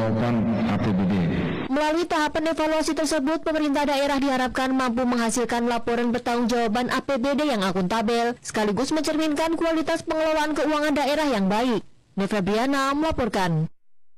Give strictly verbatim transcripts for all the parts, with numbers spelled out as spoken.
pertanggungjawaban A P B D. Melalui tahapan evaluasi tersebut, pemerintah daerah diharapkan mampu menghasilkan laporan pertanggungjawaban A P B D yang akuntabel, sekaligus mencerminkan kualitas pengelolaan keuangan daerah yang baik. Neva Briana melaporkan.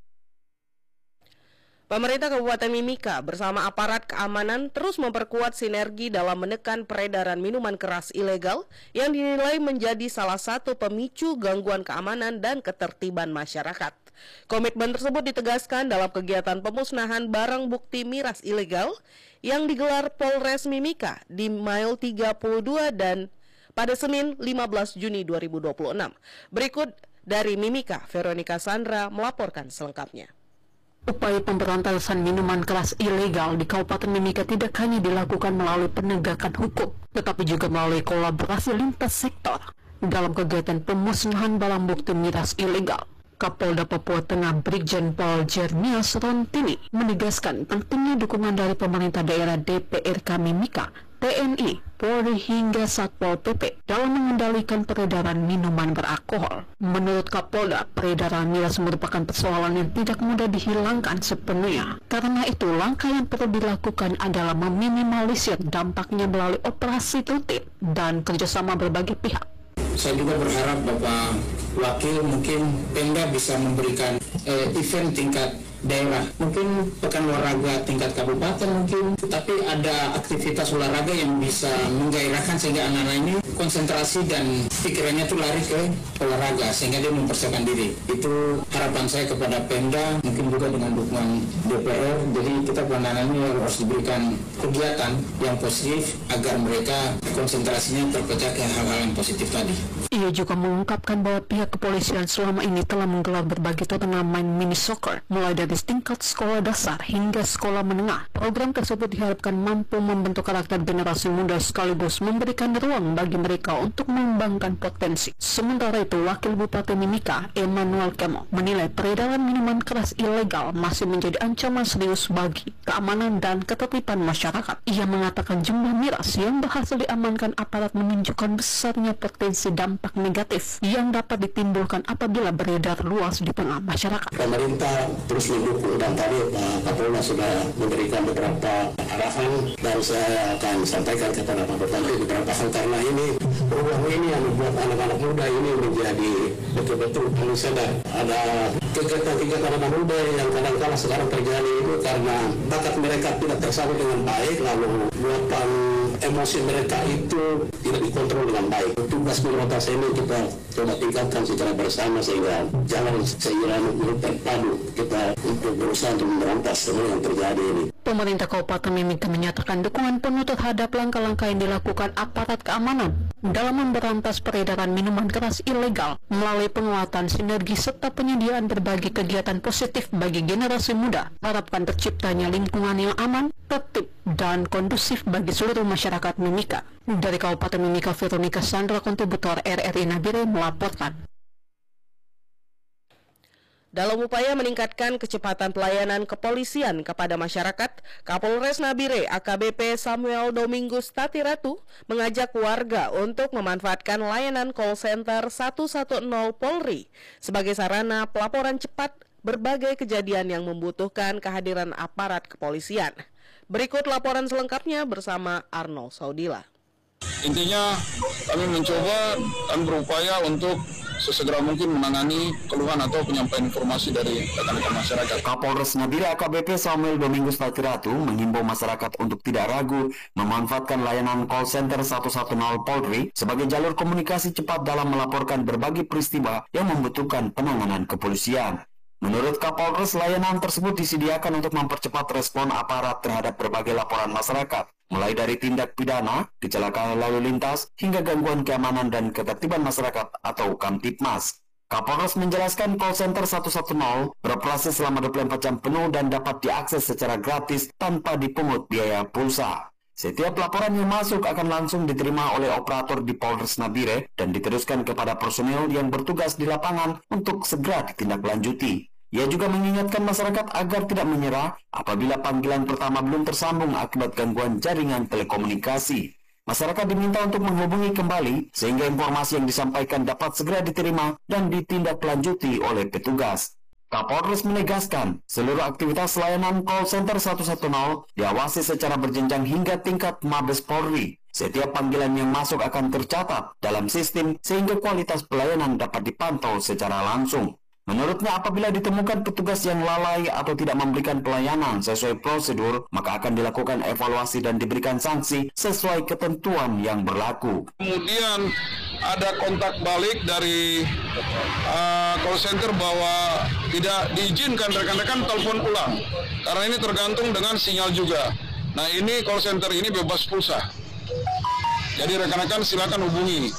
Pemerintah Kabupaten Mimika bersama aparat keamanan terus memperkuat sinergi dalam menekan peredaran minuman keras ilegal yang dinilai menjadi salah satu pemicu gangguan keamanan dan ketertiban masyarakat. Komitmen tersebut ditegaskan dalam kegiatan pemusnahan barang bukti miras ilegal yang digelar Polres Mimika di Mile tiga puluh dua dan pada Senin lima belas Juni dua ribu dua puluh enam. Berikut dari Mimika, Veronica Sandra melaporkan selengkapnya. Upaya pemberantasan minuman keras ilegal di Kabupaten Mimika tidak hanya dilakukan melalui penegakan hukum, tetapi juga melalui kolaborasi lintas sektor. Dalam kegiatan pemusnahan barang bukti miras ilegal, Kapolda Papua Tengah Brigjen Pol Jeremias Rontini menegaskan pentingnya dukungan dari pemerintah daerah D P R K Mimika, T N I, Polri hingga Satpol P P dalam mengendalikan peredaran minuman beralkohol. Menurut Kapolda, peredaran miras merupakan persoalan yang tidak mudah dihilangkan sepenuhnya. Karena itu, langkah yang perlu dilakukan adalah meminimalisir dampaknya melalui operasi rutin dan kerjasama berbagai pihak. Saya juga berharap Bapak Wakil mungkin Pemda bisa memberikan eh, event tingkat daerah, mungkin pekan olahraga tingkat kabupaten mungkin, tapi ada aktivitas olahraga yang bisa menggairahkan sehingga anak-anak ini konsentrasi dan pikirannya tuh lari ke olahraga sehingga dia mempersiapkan diri. Itu harapan saya kepada Pemda, mungkin juga dengan dukungan D P R. Jadi kita anak-anak ini harus diberikan kegiatan yang positif agar mereka konsentrasinya terpecah ke hal-hal yang positif tadi. Ia juga mengungkapkan bahwa pihak kepolisian selama ini telah menggelar berbagai turnamen mini soccer mulai dari tingkat sekolah dasar hingga sekolah menengah. Program tersebut diharapkan mampu membentuk karakter generasi muda sekaligus memberikan ruang bagi mereka untuk mengembangkan potensi. Sementara itu, Wakil Bupati Mimika, Emmanuel Kemo, menilai peredaran minuman keras ilegal masih menjadi ancaman serius bagi keamanan dan ketertiban masyarakat. Ia mengatakan jumlah miras yang berhasil diamankan aparat menunjukkan besarnya potensi dampak negatif yang dapat ditimbulkan apabila beredar luas di tengah masyarakat. Pemerintah terus mendukung dan tadi Pak Kapolda sudah memberikan beberapa arahan dan saya akan sampaikan kepada Pak Bupati beberapa hal karena ini perubahan ini yang membuat anak-anak muda ini menjadi betul-betul paling sadar. Ada kegiatan-kegiatan anak muda yang kadang-kadang sekarang terjadi itu karena bakat mereka tidak tersalur dengan baik, lalu buatan emosi mereka itu tidak dikontrol dengan baik. Tugas pemberantasan ini kita coba tingkatkan secara bersama sehingga jangan seiring terpadu kita untuk berusaha untuk memberantas semua yang terjadi ini. Pemerintah Kabupaten Mimika menyatakan dukungan penuh terhadap langkah-langkah yang dilakukan aparat keamanan dalam memberantas peredaran minuman keras ilegal melalui penguatan sinergi serta penyediaan berbagai kegiatan positif bagi generasi muda. Harapkan terciptanya lingkungan yang aman, tertib, dan kondusif bagi seluruh masyarakat Mimika. Dari Kabupaten Mimika, Veronica Sandra, kontributor R R I Nabire melaporkan. Dalam upaya meningkatkan kecepatan pelayanan kepolisian kepada masyarakat, Kapolres Nabire A K B P Samuel Domingus Tatiratu mengajak warga untuk memanfaatkan layanan call center seratus sepuluh Polri sebagai sarana pelaporan cepat berbagai kejadian yang membutuhkan kehadiran aparat kepolisian. Berikut laporan selengkapnya bersama Arnold Saudila. Intinya kami mencoba dan berupaya untuk sesegera mungkin menangani keluhan atau penyampaian informasi dari rekan-rekan masyarakat. Kapolres Nabire A K B P Samuel Domingus Tatiratu menghimbau masyarakat untuk tidak ragu memanfaatkan layanan call center seratus sepuluh Polri sebagai jalur komunikasi cepat dalam melaporkan berbagai peristiwa yang membutuhkan penanganan kepolisian. Menurut Kapolres, layanan tersebut disediakan untuk mempercepat respon aparat terhadap berbagai laporan masyarakat, mulai dari tindak pidana, kecelakaan lalu lintas, hingga gangguan keamanan dan ketertiban masyarakat atau Kamtipmas. Kapolres menjelaskan call center seratus sepuluh beroperasi selama dua puluh empat jam penuh dan dapat diakses secara gratis tanpa dipungut biaya pulsa. Setiap laporan yang masuk akan langsung diterima oleh operator di Polres Nabire dan diteruskan kepada personil yang bertugas di lapangan untuk segera ditindaklanjuti. Ia juga mengingatkan masyarakat agar tidak menyerah apabila panggilan pertama belum tersambung akibat gangguan jaringan telekomunikasi. Masyarakat diminta untuk menghubungi kembali sehingga informasi yang disampaikan dapat segera diterima dan ditindaklanjuti oleh petugas. Kapolres menegaskan seluruh aktivitas layanan call center seratus sepuluh diawasi secara berjenjang hingga tingkat Mabes Polri. Setiap panggilan yang masuk akan tercatat dalam sistem sehingga kualitas pelayanan dapat dipantau secara langsung. Menurutnya, apabila ditemukan petugas yang lalai atau tidak memberikan pelayanan sesuai prosedur, maka akan dilakukan evaluasi dan diberikan sanksi sesuai ketentuan yang berlaku. Kemudian ada kontak balik dari uh, call center bahwa tidak diizinkan rekan-rekan telepon ulang, karena ini tergantung dengan sinyal juga. Nah, ini call center ini bebas pulsa, jadi rekan-rekan silakan hubungi.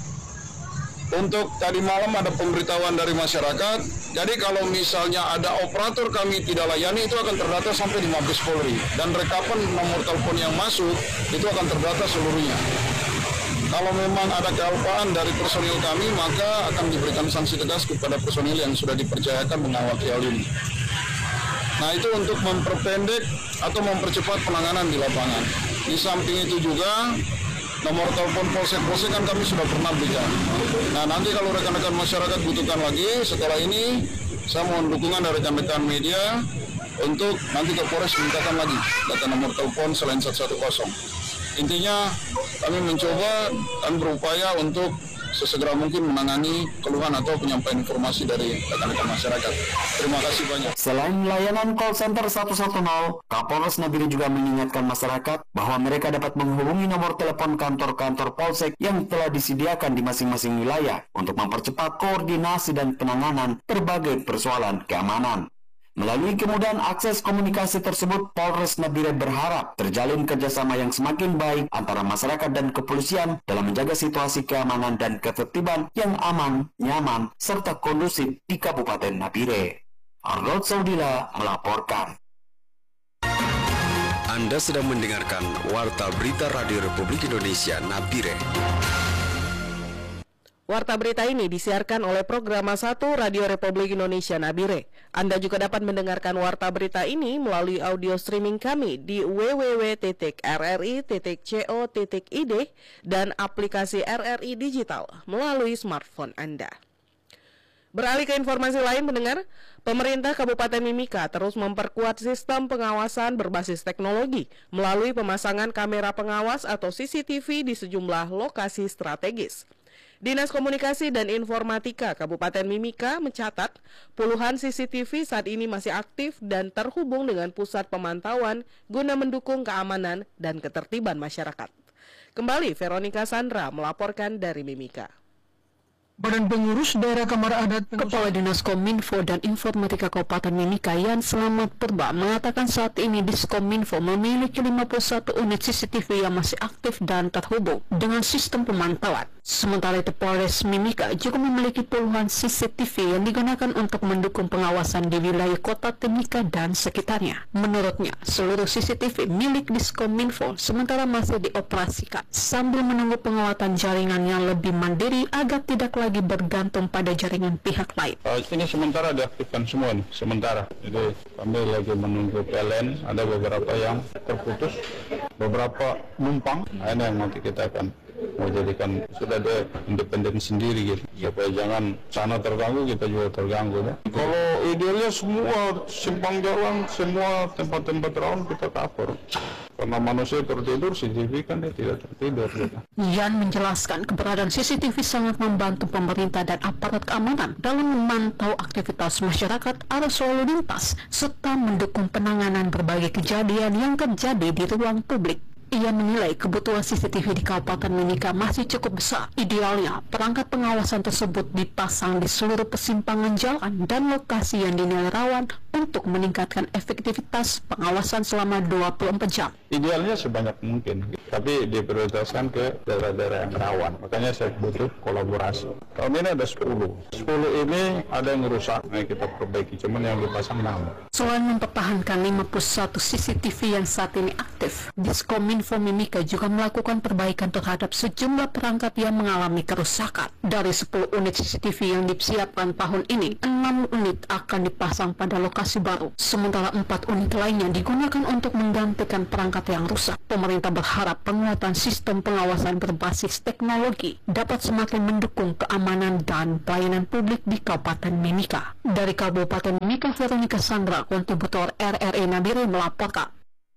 Untuk tadi malam ada pemberitahuan dari masyarakat, jadi kalau misalnya ada operator kami tidak layani, itu akan terdata sampai di Mabes Polri. Dan rekapan nomor telepon yang masuk, itu akan terdata seluruhnya. Kalau memang ada kealpaan dari personil kami, maka akan diberikan sanksi tegas kepada personil yang sudah dipercayakan mengawaki hal ini. Nah, itu untuk memperpendek atau mempercepat penanganan di lapangan. Di samping itu juga, nomor telepon polsek-polsek kan kami sudah pernah berikan. Nah, nanti kalau rekan-rekan masyarakat butuhkan lagi, setelah ini saya mohon dukungan dari rekan-rekan media untuk nanti ke Polres mintakan lagi data nomor telepon selain seratus sepuluh. Intinya kami mencoba dan berupaya untuk sesegera mungkin menangani keluhan atau penyampaian informasi dari rekan-rekan masyarakat. Terima kasih banyak. Selain layanan call center seratus sepuluh, Kapolres Nabire juga mengingatkan masyarakat bahwa mereka dapat menghubungi nomor telepon kantor-kantor polsek yang telah disediakan di masing-masing wilayah untuk mempercepat koordinasi dan penanganan berbagai persoalan keamanan. Melalui kemudahan akses komunikasi tersebut, Polres Nabire berharap terjalin kerjasama yang semakin baik antara masyarakat dan kepolisian dalam menjaga situasi keamanan dan ketertiban yang aman, nyaman, serta kondusif di Kabupaten Nabire. Arnold Saudila melaporkan. Anda sedang mendengarkan Warta Berita Radio Republik Indonesia Nabire. Warta berita ini disiarkan oleh Programa satu Radio Republik Indonesia Nabire. Anda juga dapat mendengarkan warta berita ini melalui audio streaming kami di w w w titik r r i titik co titik i d dan aplikasi R R I Digital melalui smartphone Anda. Beralih ke informasi lain, mendengar, pemerintah Kabupaten Mimika terus memperkuat sistem pengawasan berbasis teknologi melalui pemasangan kamera pengawas atau C C T V di sejumlah lokasi strategis. Dinas Komunikasi dan Informatika Kabupaten Mimika mencatat puluhan C C T V saat ini masih aktif dan terhubung dengan pusat pemantauan guna mendukung keamanan dan ketertiban masyarakat. Kembali Veronica Sandra melaporkan dari Mimika. Badan Pengurus Daerah Kamar Adat Kepala Dinas Kominfo dan Informatika Kabupaten Mimika Yan Selamat Purba mengatakan saat ini Diskominfo memiliki lima puluh satu unit C C T V yang masih aktif dan terhubung dengan sistem pemantauan. Sementara itu Polres Mimika juga memiliki puluhan C C T V yang digunakan untuk mendukung pengawasan di wilayah kota Timika dan sekitarnya. Menurutnya, seluruh C C T V milik Diskominfo sementara masih dioperasikan sambil menunggu penguatan jaringan yang lebih mandiri agar tidak lagi bergantung pada jaringan pihak lain. Uh, ini sementara diaktifkan semua nih, sementara. Jadi kami lagi menunggu P L N, ada beberapa yang terputus, beberapa numpang. Nah, ini yang nanti kita akan mau jadikan sudah ada independen sendiri gitu, supaya jangan sana terganggu, kita juga terganggu ya. Kalau idealnya semua simpang jalan, semua tempat-tempat rawan kita cover. Karena manusia tertidur, C C T V kan dia tidak tertidur gitu. Yan menjelaskan keberadaan C C T V sangat membantu pemerintah dan aparat keamanan dalam memantau aktivitas masyarakat, arus lalu lintas, serta mendukung penanganan berbagai kejadian yang terjadi di ruang publik. Ia menilai kebutuhan C C T V di Kabupaten Mimika masih cukup besar. Idealnya, perangkat pengawasan tersebut dipasang di seluruh persimpangan jalan dan lokasi yang dinilai rawan untuk meningkatkan efektivitas pengawasan selama dua puluh empat jam. Idealnya sebanyak mungkin, tapi diprioritaskan ke daerah-daerah yang rawan. Makanya saya butuh kolaborasi. Tahun ini ada sepuluh. sepuluh ini ada yang rusak, nah kita perbaiki, cuman yang dipasang enam. Selain mempertahankan lima puluh satu C C T V yang saat ini aktif, Diskominfo Mimika juga melakukan perbaikan terhadap sejumlah perangkat yang mengalami kerusakan. Dari sepuluh unit C C T V yang disiapkan tahun ini, enam unit akan dipasang pada lokasi baru, sementara empat unit lainnya digunakan untuk menggantikan perangkat yang rusak. Pemerintah berharap penguatan sistem pengawasan berbasis teknologi dapat semakin mendukung keamanan dan pelayanan publik di Kabupaten Mimika. Dari Kabupaten Mimika, Veronica Sandra, kontributor R R I Nabire melaporkan.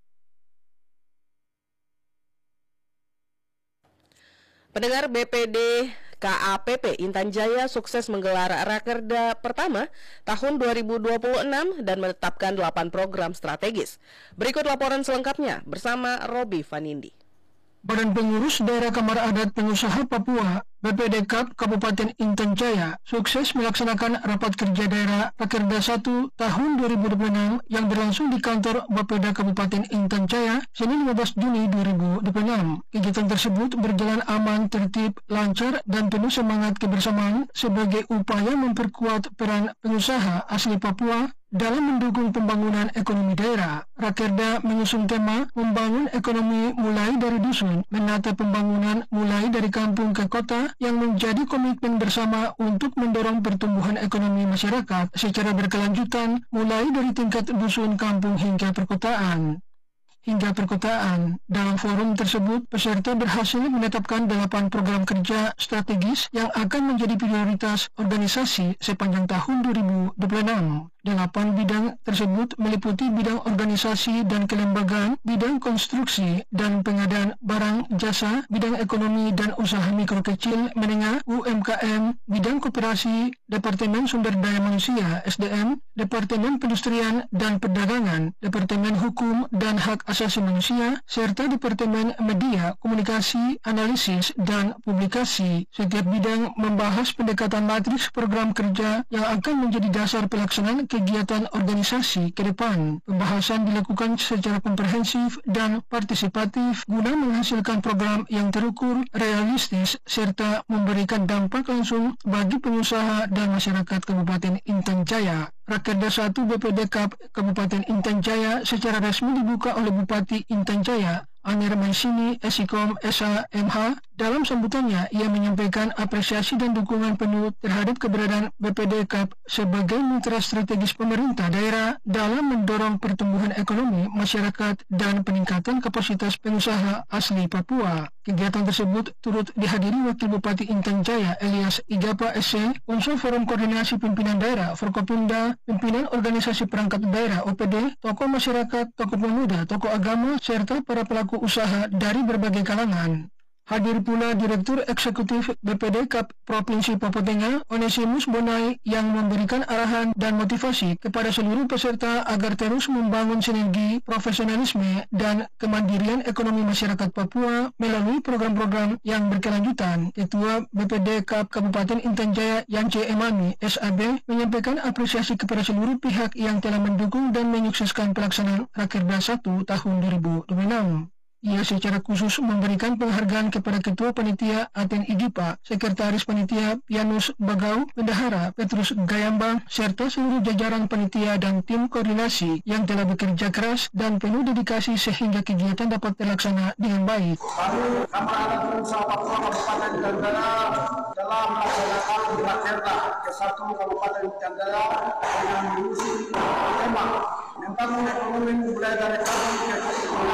Pendengar, B P D K A P P Intan Jaya sukses menggelar Rakerda pertama tahun dua ribu dua puluh enam dan menetapkan delapan program strategis. Berikut laporan selengkapnya bersama Robi Vanindi. Badan Pengurus Daerah Kamar Adat Pengusaha Papua B P D K A P Kabupaten Intan Jaya sukses melaksanakan rapat kerja daerah Rakerda satu tahun dua ribu dua puluh enam yang berlangsung di kantor Bapeda Kabupaten Intan Jaya Senin lima belas Juni dua ribu dua puluh enam. Kegiatan tersebut berjalan aman, tertib, lancar, dan penuh semangat kebersamaan sebagai upaya memperkuat peran pengusaha asli Papua dalam mendukung pembangunan ekonomi daerah. Rakerda mengusung tema membangun ekonomi mulai dari dusun, menata pembangunan mulai dari kampung ke kota, yang menjadi komitmen bersama untuk mendorong pertumbuhan ekonomi masyarakat secara berkelanjutan mulai dari tingkat dusun, kampung hingga perkotaan. Hingga perkotaan. Dalam forum tersebut, peserta berhasil menetapkan delapan program kerja strategis yang akan menjadi prioritas organisasi sepanjang tahun dua ribu dua puluh enam. Delapan bidang tersebut meliputi bidang organisasi dan kelembagaan, bidang konstruksi dan pengadaan barang jasa, bidang ekonomi dan usaha mikro kecil menengah U M K M, bidang koperasi, Departemen Sumber Daya Manusia S D M, Departemen Perindustrian dan Perdagangan, Departemen Hukum dan Hak Asasi Manusia, serta Departemen Media, Komunikasi, Analisis, dan Publikasi. Setiap bidang membahas pendekatan matriks program kerja yang akan menjadi dasar pelaksanaan kegiatan organisasi ke depan. Pembahasan dilakukan secara komprehensif dan partisipatif guna menghasilkan program yang terukur, realistis, serta memberikan dampak langsung bagi pengusaha dan masyarakat Kabupaten Intan Jaya. Rakerda satu B P D K A P Kabupaten Intan Jaya secara resmi dibuka oleh Bupati Intan Jaya, Amir Mansini Esikom S H M H. Dalam sambutannya, ia menyampaikan apresiasi dan dukungan penuh terhadap keberadaan B P D K A P sebagai mitra strategis pemerintah daerah dalam mendorong pertumbuhan ekonomi masyarakat dan peningkatan kapasitas pengusaha asli Papua. Kegiatan tersebut turut dihadiri Wakil Bupati Intan Jaya Elias Igapa S C, unsur Forum Koordinasi Pimpinan Daerah Forkopimda, pimpinan organisasi perangkat daerah O P D, tokoh masyarakat, tokoh pemuda, tokoh agama, serta para pelaku usaha dari berbagai kalangan. Hadir pula Direktur Eksekutif B P D K A P Provinsi Papua Tengah, Onesimus Bonai, yang memberikan arahan dan motivasi kepada seluruh peserta agar terus membangun sinergi, profesionalisme, dan kemandirian ekonomi masyarakat Papua melalui program-program yang berkelanjutan. Ketua B P D K A P Kabupaten Intan Jaya Yance Emami S A B menyampaikan apresiasi kepada seluruh pihak yang telah mendukung dan menyukseskan pelaksanaan Rakerda satu tahun dua ribu dua puluh enam. Ia secara khusus memberikan penghargaan kepada Ketua Panitia Aten Igipa, Sekretaris Panitia Pianus Bagau, Bendahara Petrus Gayamba, serta seluruh jajaran panitia dan tim koordinasi yang telah bekerja keras dan penuh dedikasi sehingga kegiatan dapat terlaksana dengan baik. Kami Kamar Adat Pengusaha Papua Kabupaten Intan Jaya telah melaksanakan Rakerda ke satu Kabupaten Intan Jaya dengan mengusung tema membangun ekonomi mulai dari kampung ke kota.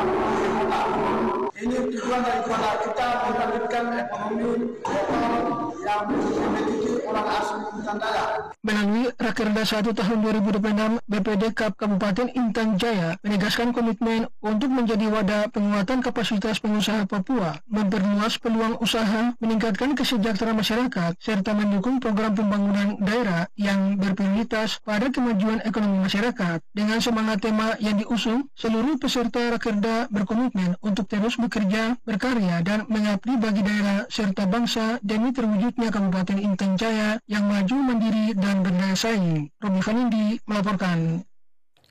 Ini tujuan daripada kita membangkitkan ekonomi lokal yang dimiliki orang asli Intan Jaya. Melalui Rakerda satu tahun dua ribu dua puluh enam, B P D K A P Kabupaten Intan Jaya menegaskan komitmen untuk menjadi wadah penguatan kapasitas pengusaha Papua, memperluas peluang usaha, meningkatkan kesejahteraan masyarakat, serta mendukung program pembangunan daerah yang berprioritas pada kemajuan ekonomi masyarakat. Dengan semangat tema yang diusung, seluruh peserta Rakerda berkomitmen untuk terus bekerja, berkarya, dan mengabdi bagi daerah serta bangsa demi terwujudnya Kabupaten Intan Jaya yang maju, mandiri, dan berdaya saing. Robi Vanindi melaporkan.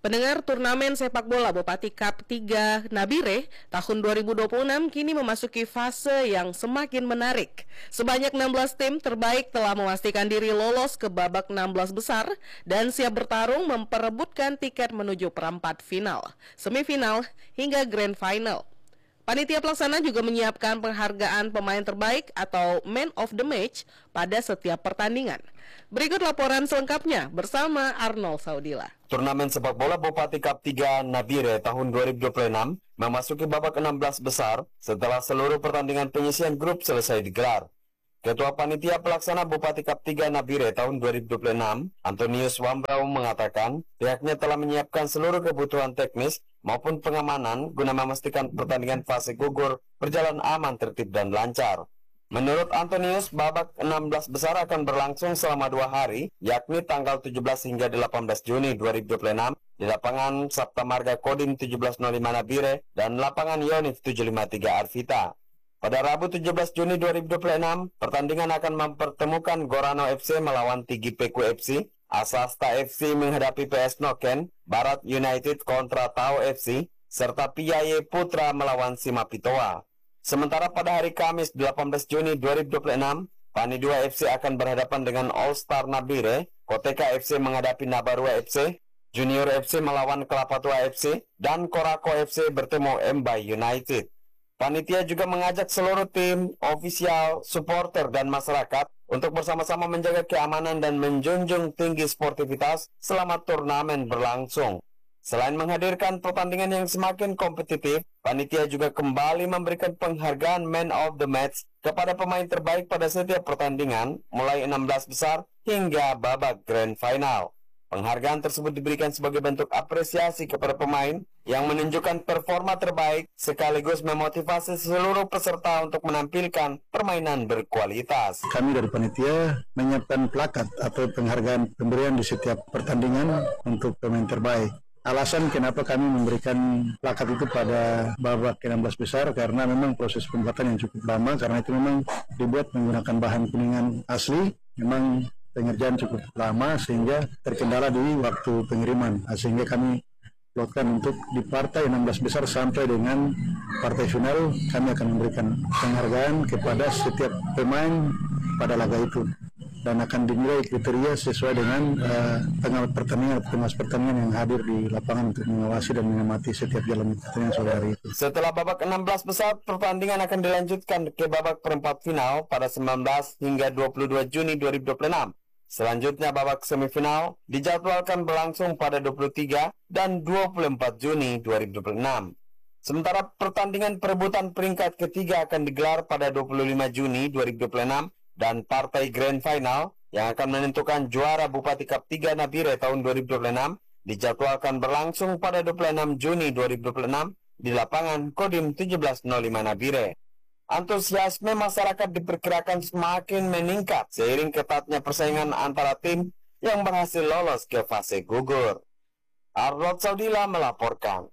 Pendengar, turnamen sepak bola Bupati Cup tiga Nabire tahun dua ribu dua puluh enam kini memasuki fase yang semakin menarik. Sebanyak enam belas tim terbaik telah memastikan diri lolos ke babak enam belas besar dan siap bertarung memperebutkan tiket menuju perempat final, semifinal, hingga grand final. Panitia pelaksana juga menyiapkan penghargaan pemain terbaik atau Man of the Match pada setiap pertandingan. Berikut laporan selengkapnya bersama Arnold Saudila. Turnamen sepak bola Bupati Cup tiga Nabire tahun dua ribu dua puluh enam memasuki babak enam belas besar setelah seluruh pertandingan penyisian grup selesai digelar. Ketua Panitia Pelaksana Bupati Cup tiga Nabire tahun dua ribu dua puluh enam, Antonius Wambrau mengatakan pihaknya telah menyiapkan seluruh kebutuhan teknis maupun pengamanan guna memastikan pertandingan fase gugur berjalan aman, tertib, dan lancar. Menurut Antonius, babak enam belas besar akan berlangsung selama dua hari, yakni tanggal tujuh belas hingga delapan belas Juni dua ribu dua puluh enam di lapangan Sabta Marga Kodim tujuh belas nol lima Nabire dan lapangan Yonif tujuh lima tiga Arvita. Pada Rabu tujuh belas Juni dua ribu dua puluh enam, pertandingan akan mempertemukan Gorano F C melawan Tigi Peku F C, Asasta F C menghadapi P S Noken, Barat United kontra Tau F C, serta Piaye Putra melawan Simapitoa. Sementara pada hari Kamis delapan belas Juni dua ribu dua puluh enam, Pani dua F C akan berhadapan dengan All Star Nabire, Koteka F C menghadapi Nabarua F C, Junior F C melawan Kelapa Tua F C, dan Korako F C bertemu Mbai United. Panitia juga mengajak seluruh tim, ofisial, supporter, dan masyarakat untuk bersama-sama menjaga keamanan dan menjunjung tinggi sportivitas selama turnamen berlangsung. Selain menghadirkan pertandingan yang semakin kompetitif, panitia juga kembali memberikan penghargaan Man of the Match kepada pemain terbaik pada setiap pertandingan, mulai enam belas besar hingga babak grand final. Penghargaan tersebut diberikan sebagai bentuk apresiasi kepada pemain yang menunjukkan performa terbaik sekaligus memotivasi seluruh peserta untuk menampilkan permainan berkualitas. Kami dari panitia menyiapkan plakat atau penghargaan pemberian di setiap pertandingan untuk pemain terbaik. Alasan kenapa kami memberikan plakat itu pada babak enam belas besar karena memang proses pembuatan yang cukup lama, karena itu memang dibuat menggunakan bahan kuningan asli, memang pengerjaan cukup lama sehingga terkendala di waktu pengiriman, sehingga kami plotkan untuk di partai enam belas besar sampai dengan partai final kami akan memberikan penghargaan kepada setiap pemain pada laga itu dan akan dinilai kriteria sesuai dengan uh, pengawas pertandingan atau pengawas pertandingan yang hadir di lapangan untuk mengawasi dan mengamati setiap jalan pertandingan sore hari itu. Setelah babak enam belas besar, pertandingan akan dilanjutkan ke babak perempat final pada sembilan belas hingga dua puluh dua Juni dua ribu dua puluh enam. Selanjutnya babak semifinal dijadwalkan berlangsung pada dua puluh tiga dan dua puluh empat Juni dua ribu dua puluh enam. Sementara pertandingan perebutan peringkat ketiga akan digelar pada dua puluh lima Juni dua ribu dua puluh enam dan partai grand final yang akan menentukan juara Bupati Cup tiga Nabire tahun dua ribu dua puluh enam dijadwalkan berlangsung pada dua puluh enam Juni dua ribu dua puluh enam di lapangan Kodim tujuh belas nol lima Nabire. Antusiasme masyarakat diperkirakan semakin meningkat seiring ketatnya persaingan antara tim yang berhasil lolos ke fase gugur. Arnold Saudila melaporkan.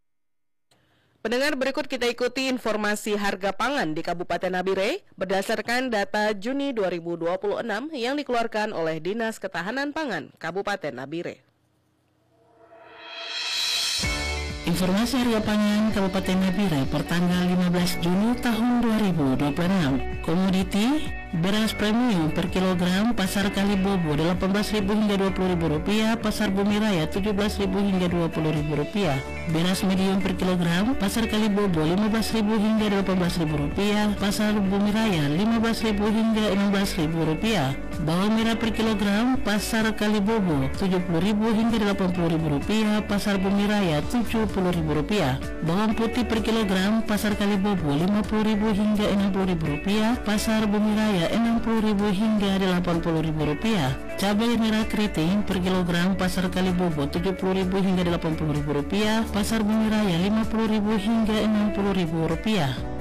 Pendengar, berikut kita ikuti informasi harga pangan di Kabupaten Nabire berdasarkan data Juni dua ribu dua puluh enam yang dikeluarkan oleh Dinas Ketahanan Pangan Kabupaten Nabire. Informasi harga pangan Kabupaten Nabire per tanggal lima belas Juni tahun dua ribu dua puluh enam. Komoditi beras premium per kilogram pasar Kalibobo delapan belas ribu hingga dua puluh ribu rupiah, pasar Bumi Raya tujuh belas ribu hingga dua puluh ribu rupiah. Beras medium per kilogram pasar Kalibobo lima belas ribu hingga delapan belas ribu rupiah, pasar Bumi Raya lima belas ribu hingga enam belas ribu rupiah. Bawang merah per kilogram pasar Kalibobo tujuh puluh ribu hingga delapan puluh ribu rupiah, pasar Bumi Raya tujuh puluh ribu rupiah. Bawang putih per kilogram pasar Kalibobo lima puluh ribu hingga enam puluh ribu rupiah, pasar Bumi Raya enam puluh ribu hingga delapan puluh ribu rupiah. Cabai merah keriting per kilogram pasar Kalibobo tujuh puluh ribu hingga delapan puluh ribu rupiah, pasar Bumi Raya lima puluh ribu hingga enam puluh ribu rupiah.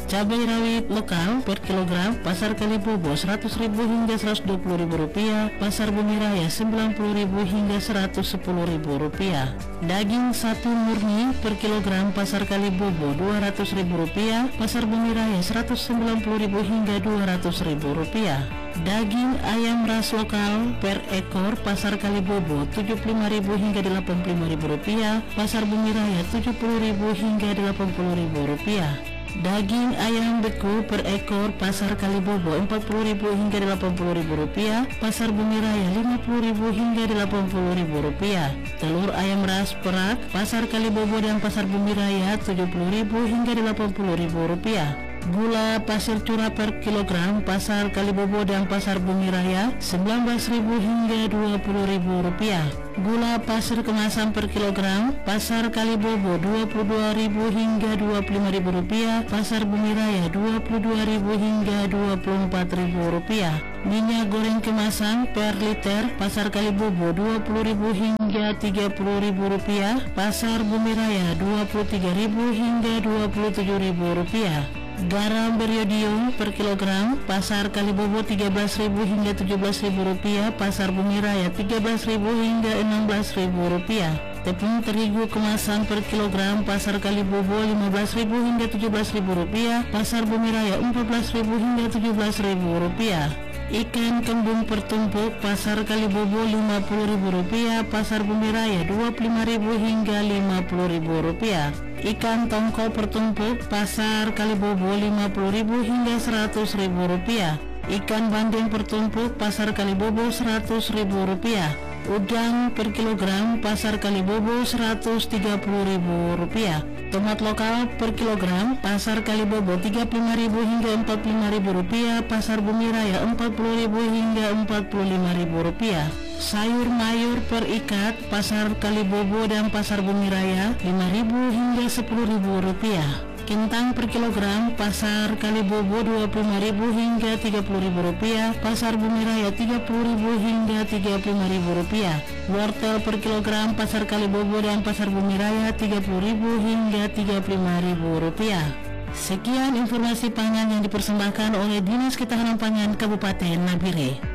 Cabai rawit lokal per kilogram Pasar Kalibobo seratus ribu hingga seratus dua puluh ribu rupiah, Pasar Bumi Raya sembilan puluh ribu hingga seratus sepuluh ribu rupiah. Daging sapi murni per kilogram Pasar Kalibobo dua ratus ribu rupiah, Pasar Bumi Raya seratus sembilan puluh ribu hingga dua ratus ribu rupiah. Daging ayam ras lokal per ekor Pasar Kalibobo tujuh puluh lima ribu hingga delapan puluh lima ribu rupiah, Pasar Bumi Raya tujuh puluh ribu hingga delapan puluh ribu rupiah. Daging ayam beku per ekor Pasar Kalibobo empat puluh ribu hingga delapan puluh ribu rupiah, Pasar Bumi Raya lima puluh ribu hingga delapan puluh ribu rupiah. Telur ayam ras perak Pasar Kalibobo dan Pasar Bumi Raya tujuh puluh ribu hingga delapan puluh ribu rupiah. Gula pasir curah per kilogram Pasar Kalibobo dan Pasar Bumi Raya sembilan belas ribu hingga dua puluh ribu rupiah. Gula pasir kemasan per kilogram Pasar Kalibobo dua puluh dua ribu hingga dua puluh lima ribu rupiah, Pasar Bumi Raya dua puluh dua ribu hingga dua puluh empat ribu rupiah. Minyak goreng kemasan per liter Pasar Kalibobo dua puluh ribu hingga tiga puluh ribu rupiah, Pasar Bumi Raya dua puluh tiga ribu hingga dua puluh tujuh ribu rupiah. Garam beriodium per kilogram Pasar Kalibobo tiga belas ribu hingga tujuh belas ribu rupiah, Pasar Bumi Raya tiga belas ribu hingga enam belas ribu rupiah. Tepung terigu kemasan per kilogram Pasar Kalibobo lima belas ribu hingga tujuh belas ribu rupiah, Pasar Bumi Raya empat belas ribu hingga tujuh belas ribu rupiah. Ikan kembung pertumpuk Pasar Kalibobo lima puluh ribu rupiah, Pasar Bumi Raya dua puluh lima ribu hingga lima puluh ribu rupiah. Ikan tongkol pertumpuk Pasar Kalibobo lima puluh ribu hingga seratus ribu rupiah. Ikan bandeng pertumpuk Pasar Kalibobo seratus ribu rupiah. Udang per kilogram Pasar Kalibobo seratus tiga puluh ribu rupiah. Tomat lokal per kilogram Pasar Kalibobo tiga puluh lima ribu hingga empat puluh lima ribu rupiah, Pasar Bumi Raya empat puluh ribu hingga empat puluh lima ribu rupiah. Sayur mayur per ikat Pasar Kalibobo dan Pasar Bumi Raya lima ribu hingga sepuluh ribu rupiah. Kentang per kilogram Pasar Kalibobo dua puluh lima ribu hingga tiga puluh ribu rupiah, Pasar Bumi Raya tiga puluh ribu hingga tiga puluh lima ribu rupiah. Wortel per kilogram Pasar Kalibobo dan Pasar Bumi Raya tiga puluh ribu hingga tiga puluh lima ribu rupiah. Sekian informasi pangan yang dipersembahkan oleh Dinas Ketahanan Pangan Kabupaten Nabire.